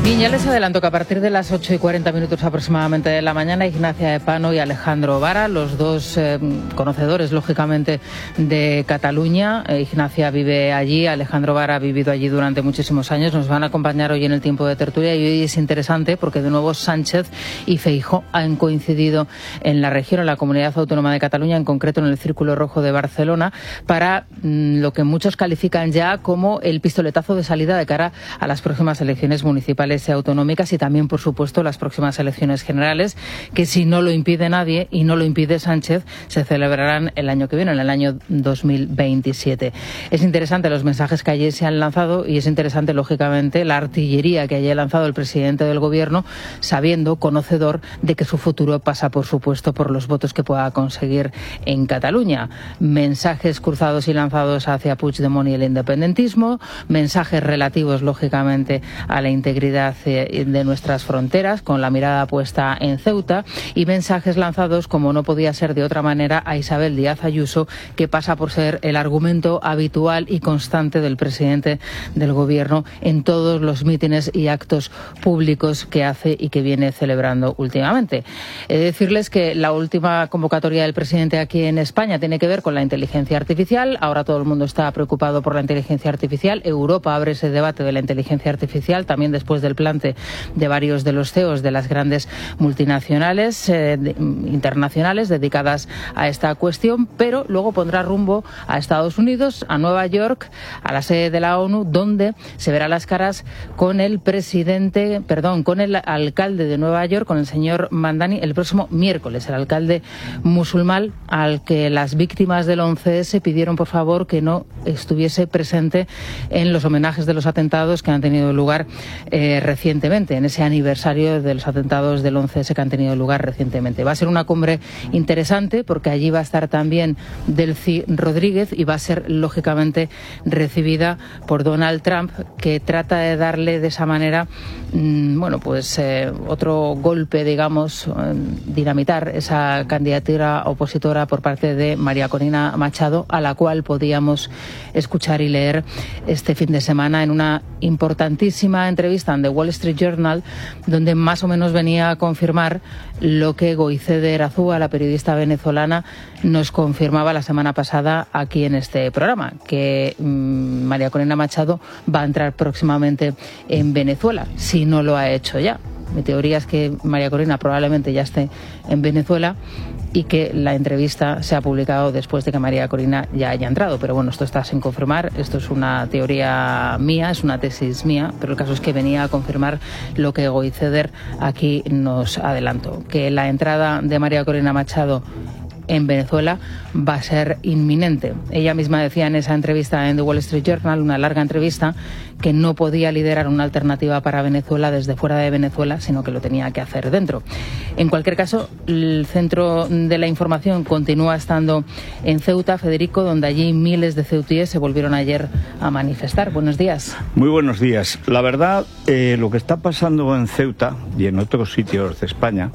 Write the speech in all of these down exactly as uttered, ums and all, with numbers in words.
Bien, ya les adelanto que a partir de las ocho y cuarenta minutos aproximadamente de la mañana, Ignacia Epano y Alejandro Vara, los dos eh, conocedores, lógicamente, de Cataluña. Eh, Ignacia vive allí, Alejandro Vara ha vivido allí durante muchísimos años. Nos van a acompañar hoy en el tiempo de tertulia y hoy es interesante porque de nuevo Sánchez y Feijóo han coincidido en la región, en la Comunidad Autónoma de Cataluña, en concreto en el Círculo Rojo de Barcelona, para mm, lo que muchos califican ya como el pistoletazo de salida de cara a las próximas elecciones municipales y autonómicas y también, por supuesto, las próximas elecciones generales, que si no lo impide nadie y no lo impide Sánchez, se celebrarán el año que viene, en el año dos mil veintisiete. Es interesante los mensajes que ayer se han lanzado y es interesante, lógicamente, la artillería que haya lanzado el presidente del Gobierno, sabiendo, conocedor de que su futuro pasa, por supuesto, por los votos que pueda conseguir en Cataluña. Mensajes cruzados y lanzados hacia Puigdemont y el independentismo, mensajes relativos, lógicamente, a la integridad de nuestras fronteras, con la mirada puesta en Ceuta, y mensajes lanzados, como no podía ser de otra manera, a Isabel Díaz Ayuso, que pasa por ser el argumento habitual y constante del presidente del Gobierno en todos los mítines y actos públicos que hace y que viene celebrando últimamente. He de decirles que la última convocatoria del presidente aquí en España tiene que ver con la inteligencia artificial. Ahora todo el mundo está preocupado por la inteligencia artificial. Europa abre ese debate de la inteligencia artificial también después del plante de varios de los C E Os de las grandes multinacionales eh, de, internacionales dedicadas a esta cuestión, pero luego pondrá rumbo a Estados Unidos, a Nueva York, a la sede de la ONU, donde se verá las caras con el presidente, perdón, con el alcalde de Nueva York, con el señor Mandani, el próximo miércoles, el alcalde musulmán al que las víctimas del once ese pidieron, por favor, que no estuviese presente en los homenajes de los atentados que han tenido lugar eh, recientemente, en ese aniversario de los atentados del once ese que han tenido lugar recientemente. Va a ser una cumbre interesante porque allí va a estar también Delcy Rodríguez y va a ser, lógicamente, recibida por Donald Trump, que trata de darle de esa manera, mmm, bueno, pues eh, otro golpe, digamos, eh, dinamitar esa candidatura opositora por parte de María Corina Machado, a la cual podíamos escuchar y leer este fin de semana en una importantísima entrevista en The Wall Street Journal, donde más o menos venía a confirmar lo que Goicede Erazúa, la periodista venezolana, nos confirmaba la semana pasada aquí en este programa, que mmm, María Corina Machado va a entrar próximamente en Venezuela, si no lo ha hecho ya. Mi teoría es que María Corina probablemente ya esté en Venezuela y que la entrevista se ha publicado después de que María Corina ya haya entrado. Pero bueno, esto está sin confirmar, esto es una teoría mía, es una tesis mía, pero el caso es que venía a confirmar lo que Goiceder aquí nos adelantó, que la entrada de María Corina Machado en Venezuela va a ser inminente. Ella misma decía en esa entrevista en The Wall Street Journal, una larga entrevista, que no podía liderar una alternativa para Venezuela desde fuera de Venezuela, sino que lo tenía que hacer dentro. En cualquier caso, el centro de la información continúa estando en Ceuta, Federico, donde allí miles de ceutíes se volvieron ayer a manifestar. Buenos días. Muy buenos días. La verdad, eh, lo que está pasando en Ceuta y en otros sitios de España,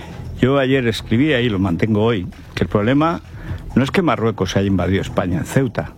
yo ayer escribía y lo mantengo hoy, que el problema no es que Marruecos haya invadido España en Ceuta.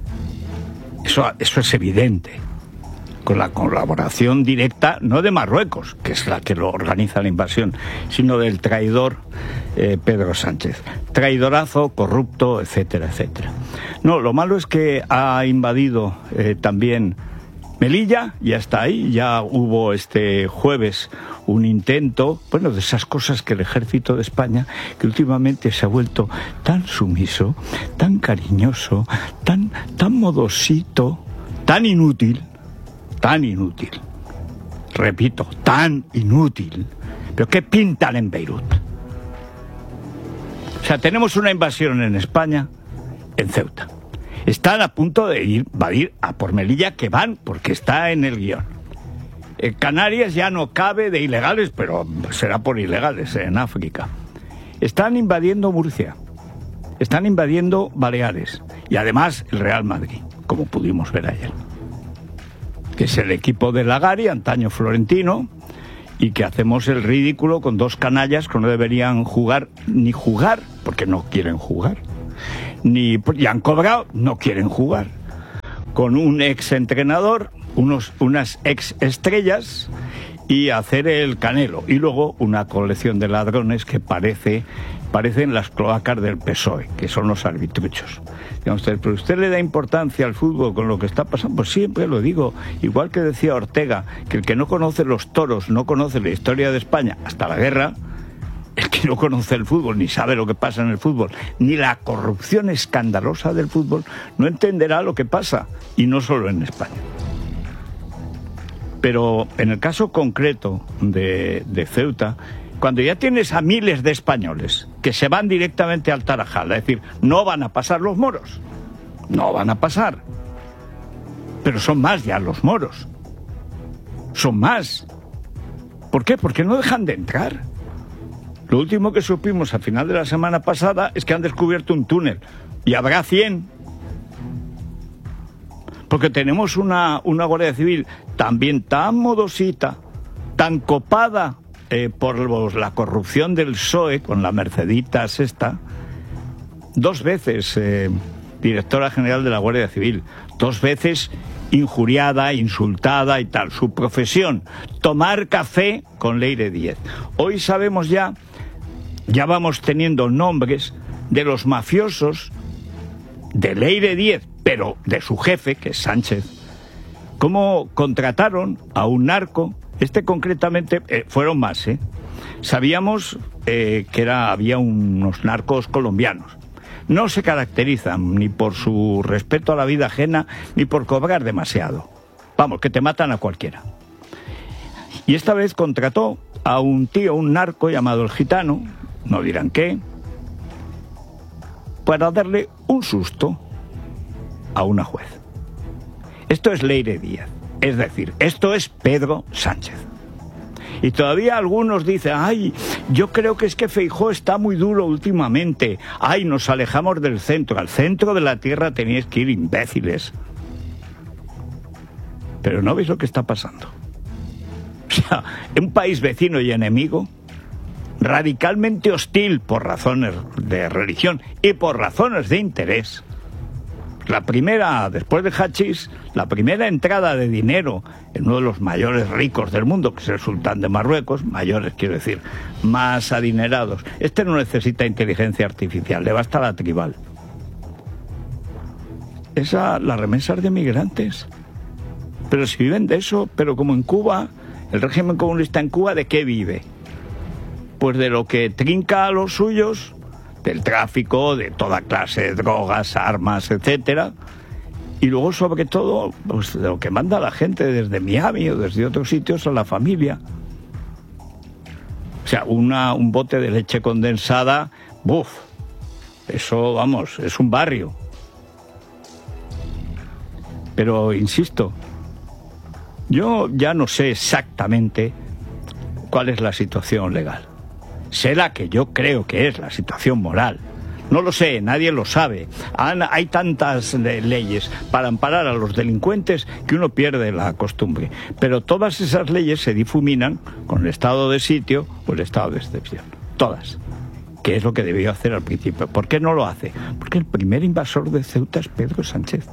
Eso, eso es evidente. Con la colaboración directa, no de Marruecos, que es la que lo organiza la invasión, sino del traidor eh, Pedro Sánchez. Traidorazo, corrupto, etcétera, etcétera. No, lo malo es que ha invadido eh, también Melilla, ya está ahí, ya hubo este jueves un intento, bueno, de esas cosas que el ejército de España, que últimamente se ha vuelto tan sumiso, tan cariñoso, tan, tan modosito, tan inútil, tan inútil, repito, tan inútil, pero ¿qué pintan en Beirut? O sea, tenemos una invasión en España, en Ceuta. Están a punto de ir, invadir a por Melilla, que van, porque está en el guión. En Canarias ya no cabe de ilegales, pero será por ilegales, en África. Están invadiendo Murcia, están invadiendo Baleares, y además el Real Madrid, como pudimos ver ayer, que es el equipo de Lagari, antaño florentino, y que hacemos el ridículo con dos canallas que no deberían jugar, ni jugar, porque no quieren jugar, ni y han cobrado, no quieren jugar, con un ex entrenador, unos, unas ex estrellas y hacer el Canelo. Y luego una colección de ladrones que parece, parecen las cloacas del P S O E, que son los arbitruchos. Digamos, pero usted le da importancia al fútbol con lo que está pasando, pues siempre lo digo, igual que decía Ortega, que el que no conoce los toros no conoce la historia de España hasta la guerra. El que no conoce el fútbol, ni sabe lo que pasa en el fútbol, ni la corrupción escandalosa del fútbol, no entenderá lo que pasa, y no solo en España. Pero en el caso concreto de, de Ceuta, cuando ya tienes a miles de españoles que se van directamente al Tarajal, es decir, no van a pasar los moros, no van a pasar, pero son más ya los moros, son más. ¿Por qué? Porque no dejan de entrar. Lo último que supimos al final de la semana pasada es que han descubierto un túnel, y habrá cien. Porque tenemos una, una Guardia Civil también tan modosita, tan copada eh, por los, la corrupción del P S O E, con la Merceditas esta, dos veces eh, directora general de la Guardia Civil, dos veces injuriada, insultada y tal. Su profesión, tomar café con Leire Díez. Hoy sabemos ya, ya vamos teniendo nombres de los mafiosos de Leire Díez, pero de su jefe, que es Sánchez, cómo contrataron a un narco. Este concretamente, eh, fueron más, ¿eh? Sabíamos eh, que era, había unos narcos colombianos. No se caracterizan ni por su respeto a la vida ajena, ni por cobrar demasiado. Vamos, que te matan a cualquiera. Y esta vez contrató a un tío, un narco llamado el Gitano, no dirán qué, para darle un susto a una juez. Esto es Leire Díez, es decir, esto es Pedro Sánchez. Y todavía algunos dicen, ay, yo creo que es que Feijóo está muy duro últimamente, ay, nos alejamos del centro, al centro de la tierra teníais que ir, imbéciles. Pero ¿no veis lo que está pasando? O sea, un país vecino y enemigo, radicalmente hostil por razones de religión y por razones de interés. La primera, después de Hachís, la primera entrada de dinero en uno de los mayores ricos del mundo, que es el sultán de Marruecos, mayores quiero decir, más adinerados. Este no necesita inteligencia artificial, le basta la tribal. Esa, las remesas de migrantes. Pero si viven de eso, pero como en Cuba, el régimen comunista en Cuba, ¿de qué vive? Pues de lo que trinca a los suyos, del tráfico, de toda clase de drogas, armas, etcétera, y luego sobre todo pues, de lo que manda la gente desde Miami o desde otros sitios a la familia. O sea, una, un bote de leche condensada, ¡buf! Eso, vamos, es un barrio. Pero, insisto, yo ya no sé exactamente cuál es la situación legal. Sé la que yo creo que es la situación moral. No lo sé, nadie lo sabe. Hay tantas leyes para amparar a los delincuentes que uno pierde la costumbre. Pero todas esas leyes se difuminan con el estado de sitio o el estado de excepción. Todas. Que es lo que debió hacer al principio. ¿Por qué no lo hace? Porque el primer invasor de Ceuta es Pedro Sánchez.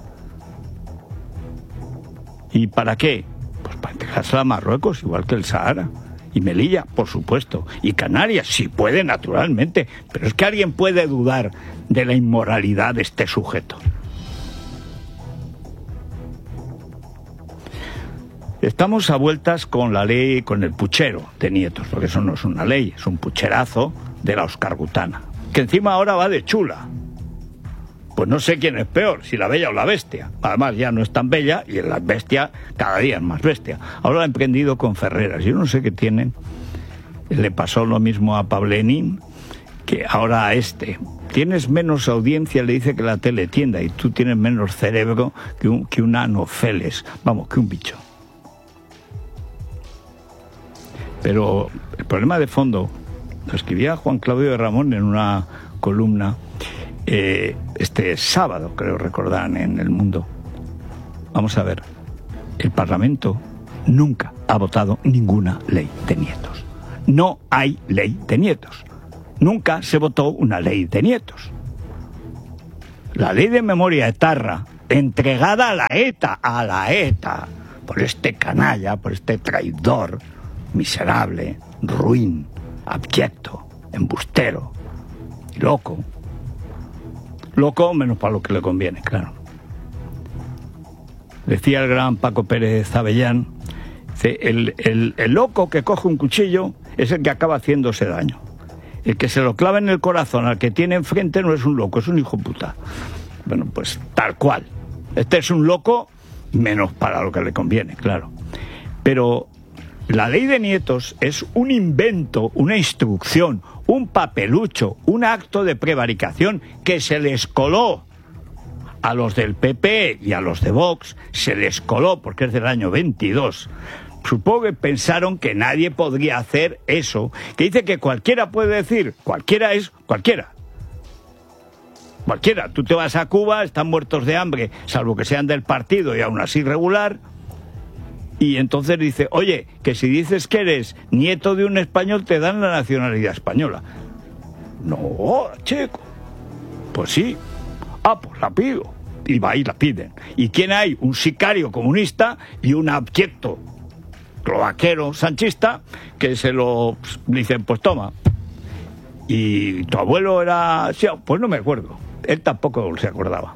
¿Y para qué? Pues para entregársela a Marruecos, igual que el Sahara. Y Melilla, por supuesto. Y Canarias, si puede, naturalmente. Pero es que alguien puede dudar de la inmoralidad de este sujeto. Estamos a vueltas con la ley, con el puchero de nietos, porque eso no es una ley, es un pucherazo de la Óscar Gutana, que encima ahora va de chula. Pues no sé quién es peor, si la bella o la bestia. Además ya no es tan bella y la bestia cada día es más bestia. Ahora ha emprendido con Ferreras. Yo no sé qué tienen. Le pasó lo mismo a Pablenín que ahora a este. Tienes menos audiencia, le dice que la teletienda, y tú tienes menos cerebro que un, que un anofeles. Vamos, que un bicho. Pero el problema de fondo, lo escribía Juan Claudio de Ramón en una columna, Eh, este sábado, creo recordar, en El Mundo. Vamos a ver, el Parlamento nunca ha votado ninguna ley de nietos. No hay ley de nietos. Nunca se votó una ley de nietos. La ley de memoria etarra, entregada a la ETA, a la ETA, por este canalla, por este traidor, miserable, ruin, abyecto, embustero, loco. Loco menos para lo que le conviene, claro. Decía el gran Paco Pérez Avellán, el, el, el loco que coge un cuchillo es el que acaba haciéndose daño. El que se lo clava en el corazón al que tiene enfrente no es un loco, es un hijo puta. Bueno, pues tal cual. Este es un loco menos para lo que le conviene, claro. Pero la ley de nietos es un invento, una instrucción, un papelucho, un acto de prevaricación que se les coló a los del P P y a los de Vox, se les coló porque es del año veintidós. Supongo que pensaron que nadie podría hacer eso, que dice que cualquiera puede decir, cualquiera es cualquiera. Cualquiera, tú te vas a Cuba, están muertos de hambre, salvo que sean del partido y aún así regular, y entonces dice, oye, que si dices que eres nieto de un español te dan la nacionalidad española. No, chico, pues sí, ah, pues la pido, y va y la piden. ¿Y quién hay? Un sicario comunista y un abyecto cloaquero sanchista que se lo dicen, pues toma. Y tu abuelo era... Sí, pues no me acuerdo. Él tampoco se acordaba.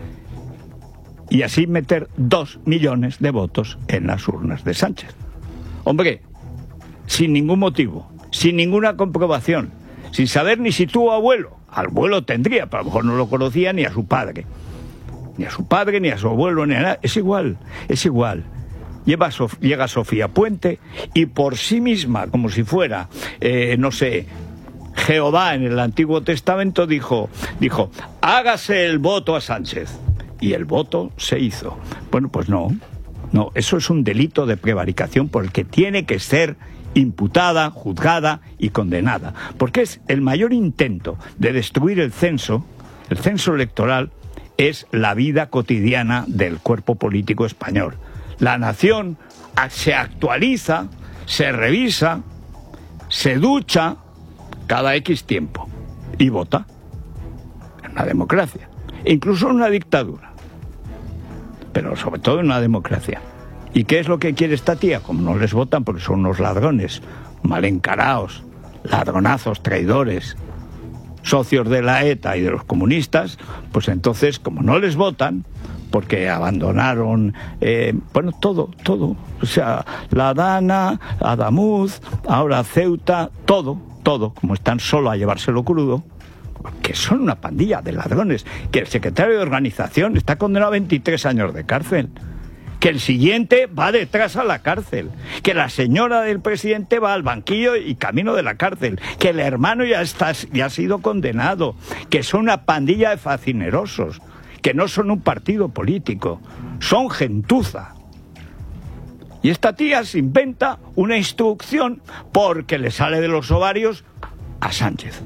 Y así meter dos millones de votos en las urnas de Sánchez. Hombre, sin ningún motivo, sin ninguna comprobación, sin saber ni si tuvo abuelo. Abuelo tendría, pero a lo mejor no lo conocía ni a su padre. Ni a su padre, ni a su abuelo, ni a nada. Es igual, es igual. Lleva Sof- llega Sofía Puente y por sí misma, como si fuera, eh, no sé, Jehová en el Antiguo Testamento, dijo, dijo, hágase el voto a Sánchez. Y el voto se hizo. Bueno, pues no, no, eso es un delito de prevaricación por el que tiene que ser imputada, juzgada y condenada. Porque es el mayor intento de destruir el censo, el censo electoral, es la vida cotidiana del cuerpo político español. La nación se actualiza, se revisa, se ducha cada X tiempo y vota en una democracia, incluso en una dictadura, pero sobre todo en una democracia. ¿Y qué es lo que quiere esta tía? Como no les votan porque son unos ladrones, mal encarados, ladronazos, traidores, socios de la ETA y de los comunistas, pues entonces, como no les votan, porque abandonaron, eh, bueno, todo, todo, o sea, La Dana, Adamuz, ahora Ceuta, todo, todo, como están solo a llevárselo crudo, que son una pandilla de ladrones, que el secretario de organización está condenado a veintitrés años de cárcel, que el siguiente va detrás a la cárcel, que la señora del presidente va al banquillo y camino de la cárcel, que el hermano ya, está, ya ha sido condenado, que son una pandilla de facinerosos, que no son un partido político, son gentuza. Y esta tía se inventa una instrucción porque le sale de los ovarios a Sánchez.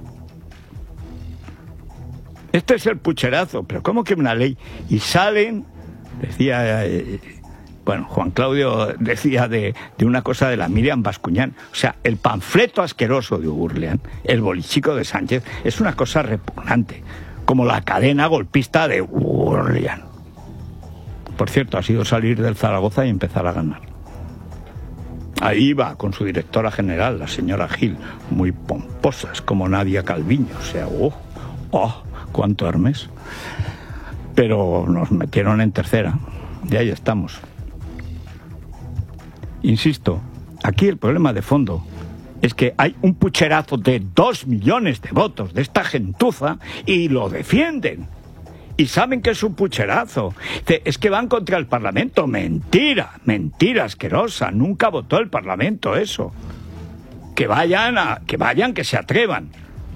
Este es el pucherazo, pero ¿cómo que una ley? Y salen, decía, eh, bueno, Juan Claudio decía de, de una cosa de la Miriam Bascuñán, o sea, el panfleto asqueroso de Gurlian, el bolichico de Sánchez, es una cosa repugnante, como la cadena golpista de Gurlian. Por cierto, ha sido salir del Zaragoza y empezar a ganar. Ahí va con su directora general, la señora Gil, muy pomposas, como Nadia Calviño, o sea, oh, oh, cuánto Hermes. Pero nos metieron en tercera, y ahí estamos. Insisto, aquí el problema de fondo es que hay un pucherazo de dos millones de votos de esta gentuza y lo defienden. Y saben que es un pucherazo. Es que van contra el Parlamento. Mentira, mentira asquerosa. Nunca votó el Parlamento eso. Que vayan, a, que vayan, que se atrevan.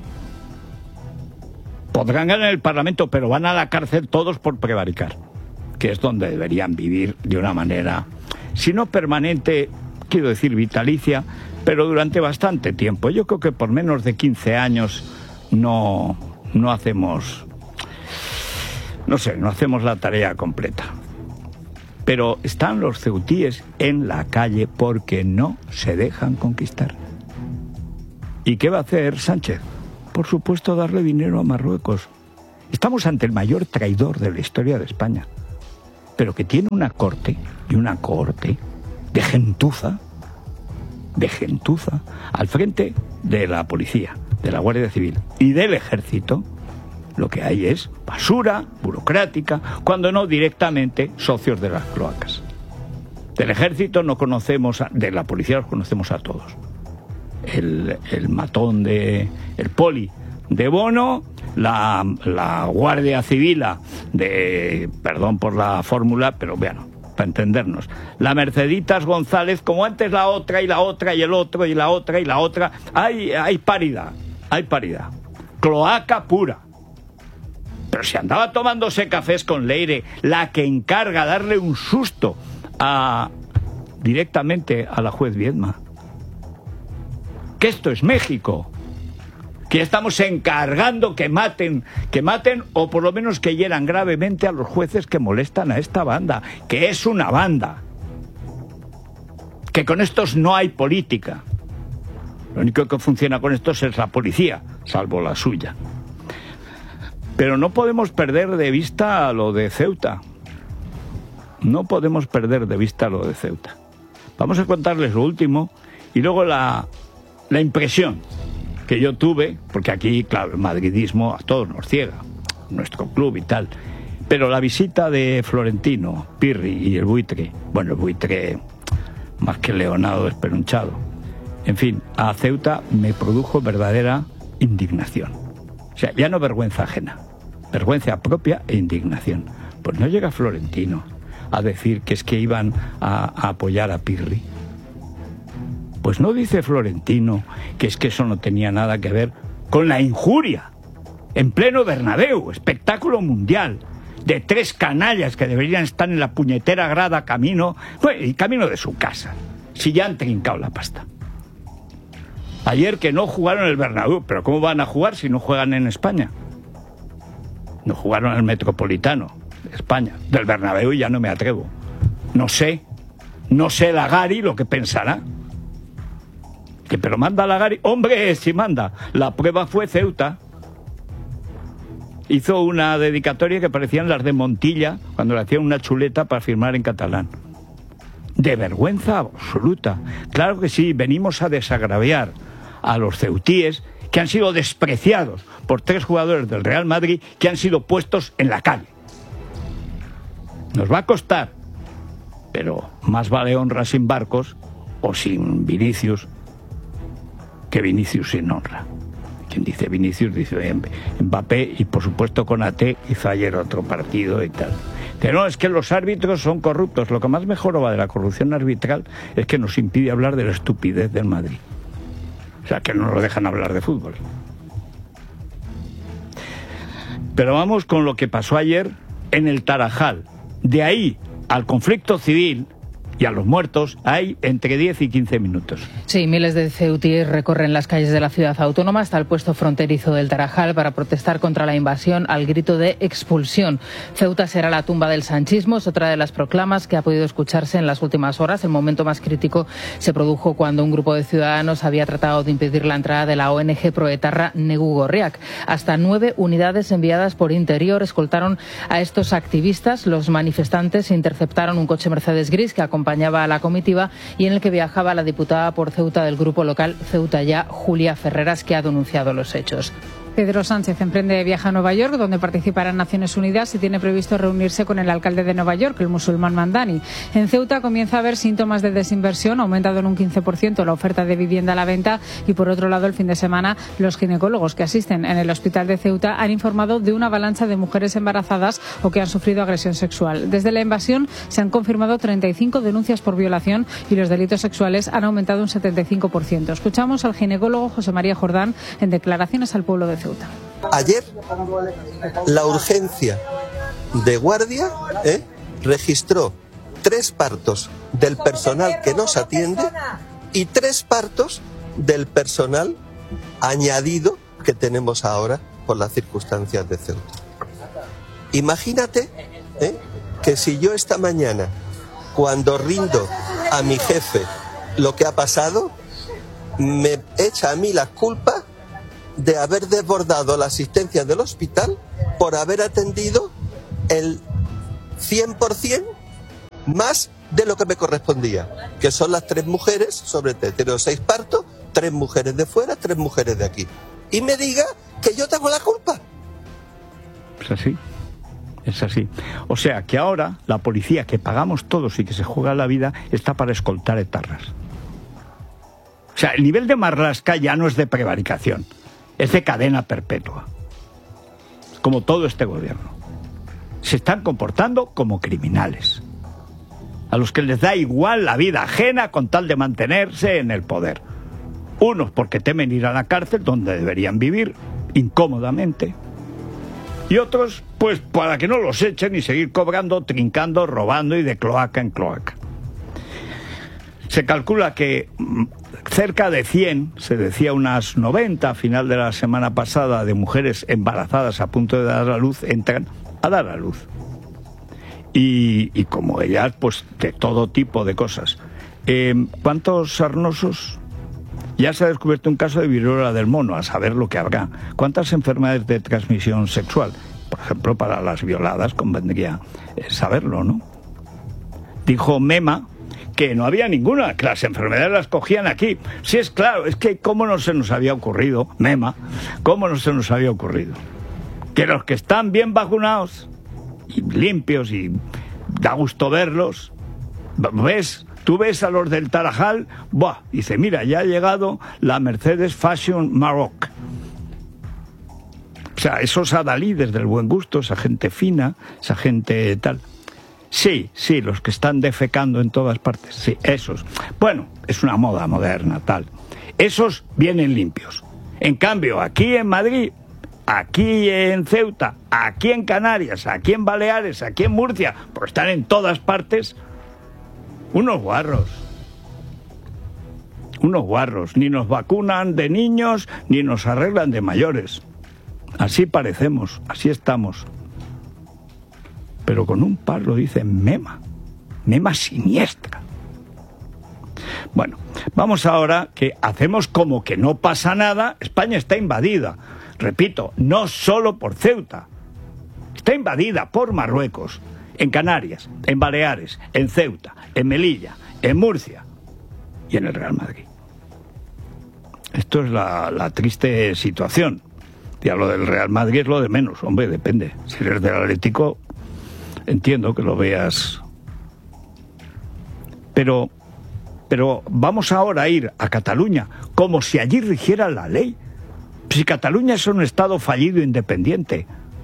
Podrán ganar el Parlamento, pero van a la cárcel todos por prevaricar, que es donde deberían vivir de una manera, si no permanente, quiero decir vitalicia, pero durante bastante tiempo. Yo creo que por menos de quince años no, no hacemos, no sé, no hacemos la tarea completa. Pero están los ceutíes en la calle porque no se dejan conquistar. ¿Y qué va a hacer Sánchez? Por supuesto, darle dinero a Marruecos. Estamos ante el mayor traidor de la historia de España, pero que tiene una corte y una cohorte de gentuza de gentuza al frente de la policía, de la Guardia Civil y del Ejército, lo que hay es basura burocrática, cuando no directamente socios de las cloacas. Del Ejército no conocemos, a, de la policía los conocemos a todos. El, el matón de, el poli de Bono, la, la Guardia Civil de, perdón por la fórmula, pero bueno, para entendernos, la Merceditas González, como antes la otra y la otra y el otro y la otra y la otra, hay, hay paridad, hay paridad, cloaca pura. Pero si andaba tomándose cafés con Leire, la que encarga darle un susto a, directamente a la juez Viedma. Que esto es México, que estamos encargando que maten, que maten o por lo menos que hieran gravemente a los jueces que molestan a esta banda, que es una banda, que con estos no hay política. Lo único que funciona con estos es la policía, salvo la suya. Pero no podemos perder de vista lo de Ceuta. No podemos perder de vista lo de Ceuta. Vamos a contarles lo último y luego la, la impresión que yo tuve, porque aquí, claro, el madridismo a todos nos ciega, nuestro club y tal. Pero la visita de Florentino, Pirri y el buitre, bueno, el buitre más que Leonardo esperonchado, en fin, a Ceuta me produjo verdadera indignación. O sea, ya no vergüenza ajena, vergüenza propia e indignación. Pues no llega Florentino a decir que es que iban a, a apoyar a Pirri. Pues no dice Florentino que es que eso no tenía nada que ver con la injuria en pleno Bernabéu, espectáculo mundial, de tres canallas que deberían estar en la puñetera grada camino, pues, y camino de su casa, si ya han trincado la pasta. Ayer que no jugaron el Bernabéu, pero ¿cómo van a jugar si no juegan en España? No jugaron el Metropolitano de España. Del Bernabéu ya no me atrevo. No sé, no sé la Gari lo que pensará. Que pero manda la Gari. Hombre, si manda. La prueba fue Ceuta. Hizo una dedicatoria que parecían las de Montilla cuando le hacían una chuleta para firmar en catalán. De vergüenza absoluta. Claro que sí, venimos a desagraviar a los ceutíes que han sido despreciados por tres jugadores del Real Madrid que han sido puestos en la calle. Nos va a costar, pero más vale honra sin Barcos o sin Vinicius que Vinicius sin honra. Quien dice Vinicius dice Mbappé y por supuesto Konaté hizo ayer otro partido y tal. Que no, es que los árbitros son corruptos. Lo que más me joroba de la corrupción arbitral es que nos impide hablar de la estupidez del Madrid. O sea, que no nos dejan hablar de fútbol. Pero vamos con lo que pasó ayer en el Tarajal. De ahí al conflicto civil y a los muertos hay entre diez y quince minutos. Sí, miles de ceutíes recorren las calles de la ciudad autónoma hasta el puesto fronterizo del Tarajal para protestar contra la invasión al grito de expulsión. Ceuta será la tumba del sanchismo, es otra de las proclamas que ha podido escucharse en las últimas horas. El momento más crítico se produjo cuando un grupo de ciudadanos había tratado de impedir la entrada de la O N G proetarra Negu Gorriak. Hasta nueve unidades enviadas por Interior escoltaron a estos activistas. Los manifestantes interceptaron un coche Mercedes gris que acompañaba acompañaba a la comitiva y en el que viajaba la diputada por Ceuta del grupo local Ceuta Ya, Julia Ferreras, que ha denunciado los hechos. Pedro Sánchez emprende viaje a Nueva York, donde participará en Naciones Unidas y tiene previsto reunirse con el alcalde de Nueva York, el musulmán Mandani. En Ceuta comienza a haber síntomas de desinversión, ha aumentado en un quince por ciento la oferta de vivienda a la venta y, por otro lado, el fin de semana, los ginecólogos que asisten en el hospital de Ceuta han informado de una avalancha de mujeres embarazadas o que han sufrido agresión sexual. Desde la invasión se han confirmado treinta y cinco denuncias por violación y los delitos sexuales han aumentado un setenta y cinco por ciento. Escuchamos al ginecólogo José María Jordán en declaraciones al pueblo de Ceuta. Ayer, la urgencia de guardia ¿eh? registró tres partos del personal que nos atiende y tres partos del personal añadido que tenemos ahora por las circunstancias de Ceuta. Imagínate ¿eh? que si yo esta mañana, cuando rindo a mi jefe lo que ha pasado, me echa a mí la culpa de haber desbordado la asistencia del hospital por haber atendido el cien por ciento más de lo que me correspondía, que son las tres mujeres, sobre tres, tengo seis partos, tres mujeres de fuera, tres mujeres de aquí. Y me diga que yo tengo la culpa. Es así, es así. O sea que ahora la policía que pagamos todos y que se juega la vida está para escoltar etarras. O sea, el nivel de marlasca ya no es de prevaricación, es de cadena perpetua. Como todo este gobierno. Se están comportando como criminales, a los que les da igual la vida ajena con tal de mantenerse en el poder. Unos porque temen ir a la cárcel, donde deberían vivir incómodamente, y otros pues para que no los echen y seguir cobrando, trincando, robando y de cloaca en cloaca. Se calcula que cerca de cien, se decía unas noventa a final de la semana pasada, de mujeres embarazadas a punto de dar a luz entran a dar a luz. Y, y como ellas, pues de todo tipo de cosas. Eh, ¿Cuántos sarnosos? Ya se ha descubierto un caso de viruela del mono, a saber lo que habrá. ¿Cuántas enfermedades de transmisión sexual? Por ejemplo, para las violadas convendría saberlo, ¿no? Dijo Mema que no había ninguna, que las enfermedades las cogían aquí. Sí, es claro, es que cómo no se nos había ocurrido, Mema, cómo no se nos había ocurrido, que los que están bien vacunados y limpios y da gusto verlos, ¿ves? Tú ves a los del Tarajal, ¡buah! Dice, mira, ya ha llegado la Mercedes Fashion Maroc. O sea, esos adalides del buen gusto, esa gente fina, esa gente tal. Sí, sí, los que están defecando en todas partes, sí, esos. Bueno, es una moda moderna, tal. Esos vienen limpios. En cambio, aquí en Madrid, aquí en Ceuta, aquí en Canarias, aquí en Baleares, aquí en Murcia, porque están en todas partes, unos guarros. Unos guarros. Ni nos vacunan de niños, ni nos arreglan de mayores. Así parecemos, así estamos. Pero con un par lo dice Mema. Mema siniestra. Bueno, vamos ahora que hacemos como que no pasa nada. España está invadida. Repito, no solo por Ceuta. Está invadida por Marruecos. En Canarias, en Baleares, en Ceuta, en Melilla, en Murcia y en el Real Madrid. Esto es la, la triste situación. Ya lo del Real Madrid es lo de menos, hombre, depende. Si eres del Atlético, entiendo que lo veas. Pero, pero vamos ahora a ir a Cataluña como si allí rigiera la ley. Si Cataluña es un Estado fallido independiente.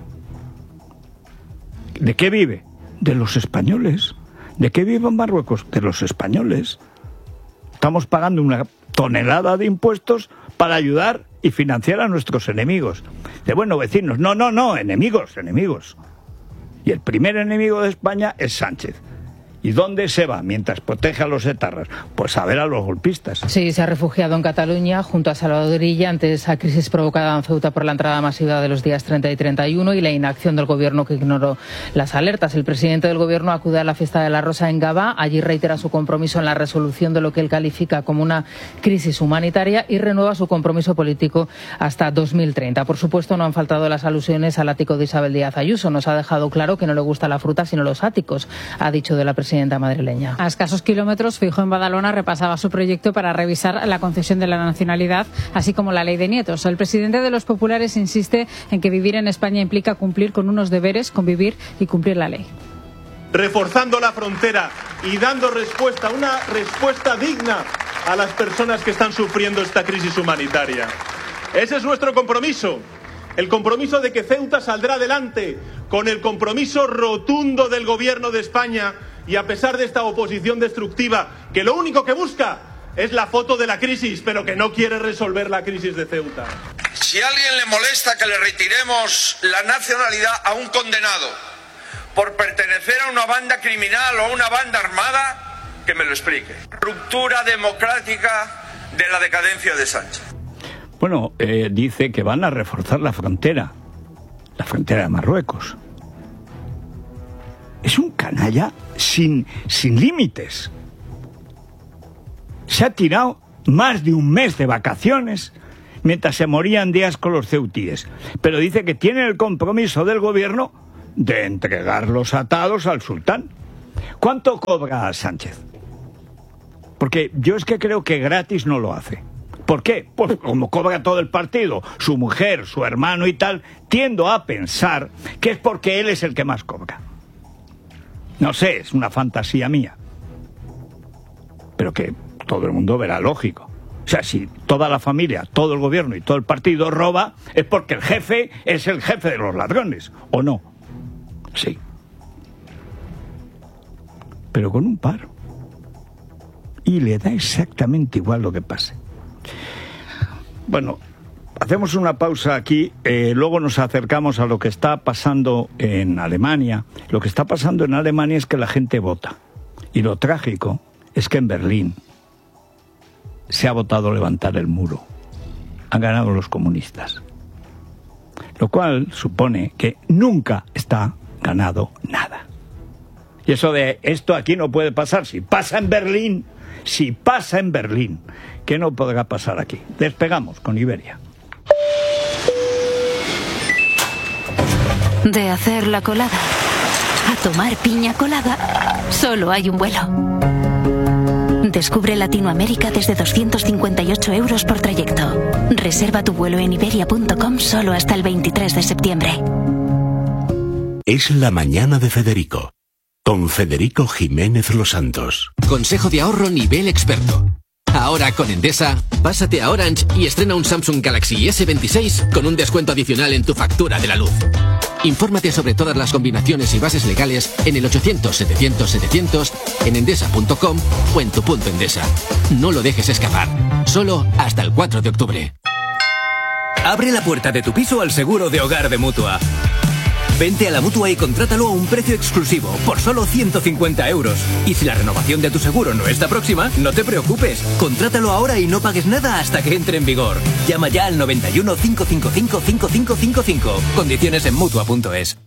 ¿De qué vive? De los españoles. ¿De qué viven Marruecos? De los españoles. Estamos pagando una tonelada de impuestos para ayudar y financiar a nuestros enemigos. De bueno, vecinos, no, no, no, enemigos, enemigos. Y el primer enemigo de España es Sánchez. ¿Y dónde se va mientras protege a los etarras? Pues a ver a los golpistas. Sí, se ha refugiado en Cataluña junto a Salvador Illa ante esa crisis provocada en Ceuta por la entrada masiva de los días treinta y treinta y uno y la inacción del gobierno que ignoró las alertas. El presidente del gobierno acude a la fiesta de la Rosa en Gavà. Allí reitera su compromiso en la resolución de lo que él califica como una crisis humanitaria y renueva su compromiso político hasta dos mil treinta. Por supuesto, no han faltado las alusiones al ático de Isabel Díaz Ayuso. Nos ha dejado claro que no le gusta la fruta sino los áticos, ha dicho de la presidenta madrileña. A escasos kilómetros, Feijóo en Badalona repasaba su proyecto para revisar la concesión de la nacionalidad, así como la ley de nietos. El presidente de los populares insiste en que vivir en España implica cumplir con unos deberes, convivir y cumplir la ley. Reforzando la frontera y dando respuesta, una respuesta digna a las personas que están sufriendo esta crisis humanitaria. Ese es nuestro compromiso. El compromiso de que Ceuta saldrá adelante, con el compromiso rotundo del Gobierno de España y a pesar de esta oposición destructiva, que lo único que busca es la foto de la crisis, pero que no quiere resolver la crisis de Ceuta. Si a alguien le molesta que le retiremos la nacionalidad a un condenado por pertenecer a una banda criminal o a una banda armada, que me lo explique. Ruptura democrática de la decadencia de Sánchez. Bueno, eh, dice que van a reforzar la frontera, la frontera de Marruecos. Es un canalla sin, sin límites. Se ha tirado más de un mes de vacaciones mientras se morían días con los ceutíes. Pero dice que tiene el compromiso del gobierno de entregar los atados al sultán. ¿Cuánto cobra Sánchez? Porque yo es que creo que gratis no lo hace. ¿Por qué? Pues como cobra todo el partido, su mujer, su hermano y tal, tiendo a pensar que es porque él es el que más cobra. No sé, es una fantasía mía. Pero que todo el mundo verá lógico. O sea, si toda la familia, todo el gobierno y todo el partido roba, es porque el jefe es el jefe de los ladrones, ¿o no? Sí. Pero con un paro. Y le da exactamente igual lo que pase. Bueno, hacemos una pausa aquí, eh, luego nos acercamos a lo que está pasando en Alemania. Lo que está pasando en Alemania es que la gente vota. Y lo trágico es que en Berlín se ha votado levantar el muro. Han ganado los comunistas. Lo cual supone que nunca está ganado nada. Y eso de esto aquí no puede pasar, si pasa en Berlín, si pasa en Berlín, ¿qué no podrá pasar aquí? Despegamos con Iberia. De hacer la colada a tomar piña colada, solo hay un vuelo. Descubre Latinoamérica desde doscientos cincuenta y ocho euros por trayecto. Reserva tu vuelo en iberia punto com solo hasta el veintitrés de septiembre. Es la mañana de Federico, con Federico Jiménez Los Santos. Consejo de ahorro nivel experto. Ahora con Endesa, pásate a Orange y estrena un Samsung Galaxy ese veintiséis con un descuento adicional en tu factura de la luz. Infórmate sobre todas las combinaciones y bases legales en el ochocientos setecientos setecientos, en endesa punto com o en tu punto Endesa. No lo dejes escapar. Solo hasta el cuatro de octubre. Abre la puerta de tu piso al seguro de hogar de Mutua. Vente a la Mutua y contrátalo a un precio exclusivo, por solo ciento cincuenta euros. Y si la renovación de tu seguro no está próxima, no te preocupes. Contrátalo ahora y no pagues nada hasta que entre en vigor. Llama ya al noventa y uno, cinco cinco cinco, cinco cinco cinco cinco. Condiciones en Mutua punto es.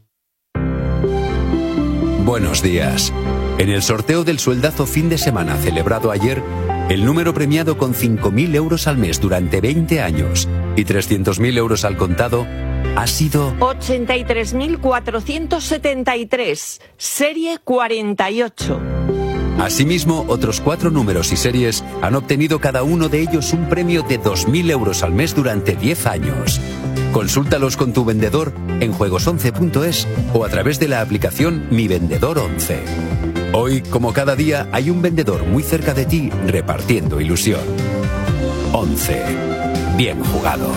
Buenos días. En el sorteo del sueldazo fin de semana celebrado ayer, el número premiado con cinco mil euros al mes durante veinte años y trescientos mil euros al contado ha sido ochenta y tres mil cuatrocientos setenta y tres, serie cuarenta y ocho. Asimismo, otros cuatro números y series han obtenido cada uno de ellos un premio de dos mil euros al mes durante diez años. Consúltalos con tu vendedor en juegos once punto es o a través de la aplicación Mi Vendedor once. Hoy, como cada día, hay un vendedor muy cerca de ti repartiendo ilusión. once. Bien jugado.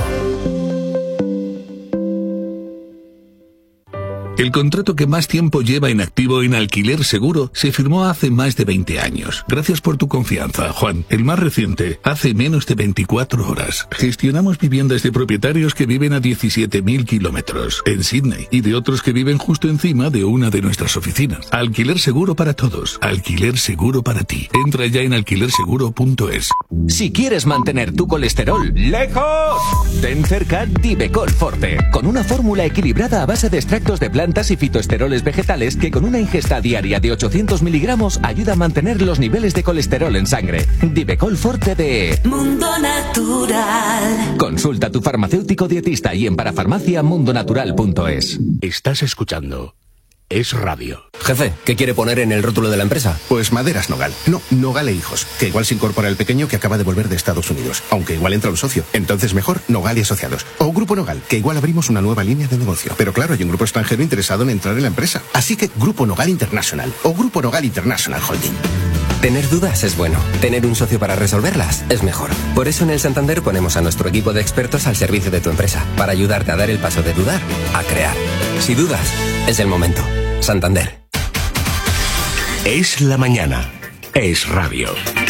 El contrato que más tiempo lleva en activo en Alquiler Seguro se firmó hace más de veinte años. Gracias por tu confianza, Juan. El más reciente, hace menos de veinticuatro horas. Gestionamos viviendas de propietarios que viven a diecisiete mil kilómetros en Sydney y de otros que viven justo encima de una de nuestras oficinas. Alquiler Seguro para todos. Alquiler Seguro para ti. Entra ya en alquiler seguro punto es. Si quieres mantener tu colesterol lejos, ten cerca Divecol Forte, con una fórmula equilibrada a base de extractos de plantas y fitoesteroles vegetales que con una ingesta diaria de ochocientos miligramos ayuda a mantener los niveles de colesterol en sangre. Divecol Forte de Mundo Natural. Consulta a tu farmacéutico dietista y en parafarmacia mundo natural punto es. Estás escuchando Es Radio. Jefe, ¿qué quiere poner en el rótulo de la empresa? Pues Maderas Nogal. No, Nogal e Hijos, que igual se incorpora el pequeño que acaba de volver de Estados Unidos, aunque igual entra un socio. Entonces mejor Nogal y Asociados. O Grupo Nogal, que igual abrimos una nueva línea de negocio. Pero claro, hay un grupo extranjero interesado en entrar en la empresa. Así que Grupo Nogal International o Grupo Nogal International Holding. Tener dudas es bueno. Tener un socio para resolverlas es mejor. Por eso en el Santander ponemos a nuestro equipo de expertos al servicio de tu empresa, para ayudarte a dar el paso de dudar a crear. Si dudas, es el momento. Santander. Es la mañana. Es Radio.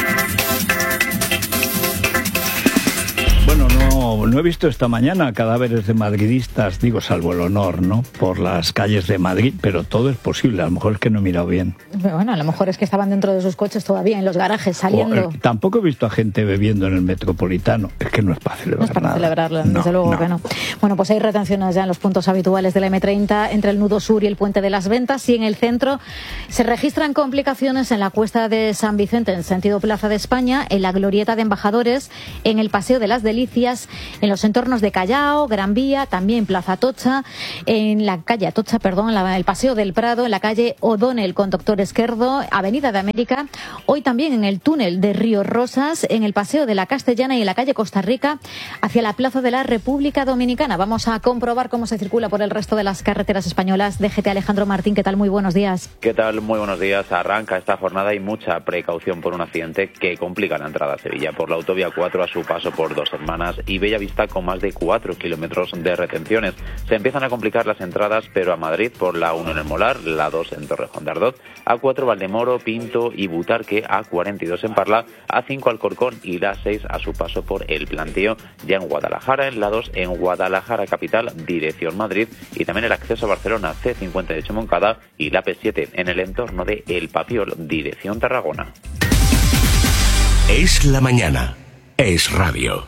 Bueno, no, no he visto esta mañana cadáveres de madridistas, digo, salvo el honor, ¿no?, por las calles de Madrid, pero todo es posible. A lo mejor es que no he mirado bien. Bueno, a lo mejor es que estaban dentro de sus coches todavía, en los garajes, saliendo. O, eh, tampoco he visto a gente bebiendo en el Metropolitano. Es que no es para celebrar No es para nada. celebrarlo, No, desde luego no. que no. Bueno, pues hay retenciones ya en los puntos habituales de la eme treinta, entre el nudo sur y el puente de las Ventas, y en el centro se registran complicaciones en la cuesta de San Vicente, en sentido Plaza de España, en la glorieta de Embajadores, en el Paseo de las Delicias en los entornos de Callao, Gran Vía, también Plaza Atocha, en la calle Atocha, perdón, en la, el Paseo del Prado, en la calle O'Donnell con Doctor Esquerdo, Avenida de América, hoy también en el túnel de Río Rosas, en el Paseo de la Castellana y en la calle Costa Rica, hacia la Plaza de la República Dominicana. Vamos a comprobar cómo se circula por el resto de las carreteras españolas. D G T Alejandro Martín, ¿qué tal? Muy buenos días. ¿Qué tal? Muy buenos días. Arranca esta jornada y mucha precaución por un accidente que complica la entrada a Sevilla por la autovía cuatro a su paso por Dos Hermanas y Bellavista con más de cuatro kilómetros de retenciones. Se empiezan a complicar las entradas, pero a Madrid por la uno en el Molar, la dos en Torrejón de Ardoz, A cuatro Valdemoro, Pinto y Butarque, A cuarenta y dos en Parla, A cinco Alcorcón y la seis a su paso por El Plantío. Ya en Guadalajara, en la dos en Guadalajara capital, dirección Madrid, y también el acceso a Barcelona, C cincuenta y ocho Moncada, y la P siete en el entorno de El Papiol, dirección Tarragona. Es la mañana. Es radio.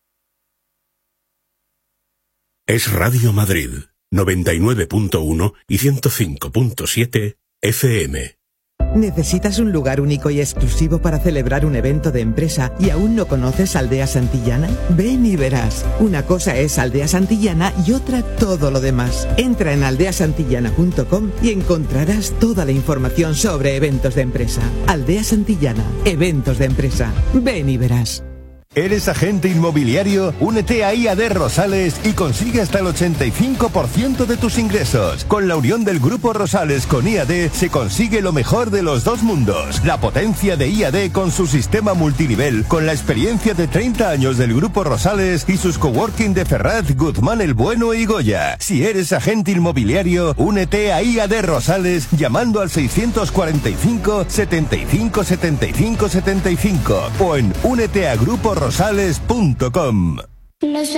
Es Radio Madrid, noventa y nueve punto uno y ciento cinco punto siete F M. ¿Necesitas un lugar único y exclusivo para celebrar un evento de empresa y aún no conoces Aldea Santillana? Ven y verás. Una cosa es Aldea Santillana y otra todo lo demás. Entra en aldea santillana punto com y encontrarás toda la información sobre eventos de empresa. Aldea Santillana, eventos de empresa. Ven y verás. ¿Eres agente inmobiliario? Únete a I A D Rosales y consigue hasta el ochenta y cinco por ciento de tus ingresos. Con la unión del Grupo Rosales con I A D se consigue lo mejor de los dos mundos. La potencia de I A D con su sistema multinivel, con la experiencia de treinta años del Grupo Rosales y sus coworking de Ferraz, Guzmán el Bueno y Goya. Si eres agente inmobiliario, únete a I A D Rosales llamando al seiscientos cuarenta y cinco, setenta y cinco, setenta y cinco, setenta y cinco o en únete a grupo rosales punto com.